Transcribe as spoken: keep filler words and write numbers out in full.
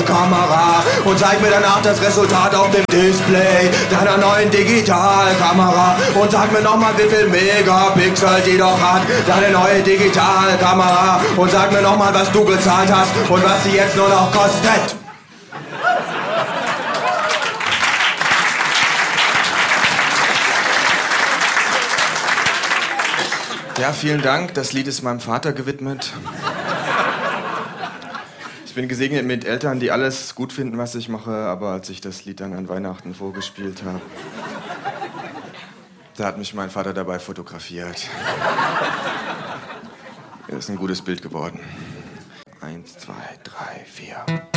Digitalkamera und zeig mir danach das Resultat auf dem Display deiner neuen Digitalkamera und sag mir nochmal, wie viel Megapixel die doch hat, deine neue Digitalkamera und sag mir nochmal, was du gezahlt hast und was sie jetzt nur noch kostet. Ja, vielen Dank. Das Lied ist meinem Vater gewidmet. Ich bin gesegnet mit Eltern, die alles gut finden, was ich mache, aber als ich das Lied dann an Weihnachten vorgespielt habe, da hat mich mein Vater dabei fotografiert. Das ist ein gutes Bild geworden. Eins, zwei, drei, vier.